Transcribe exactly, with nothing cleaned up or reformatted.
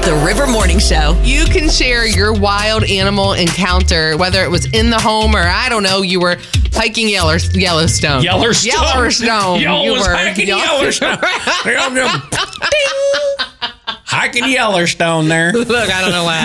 The River Morning Show. You can share your wild animal encounter, whether it was in the home or, I don't know, you were hiking Yeller- Yellowstone. Yellowstone. Yellowstone. Yo, you was were hiking Yell- Yellowstone. Hiking Yellowstone there. Look, I don't know why.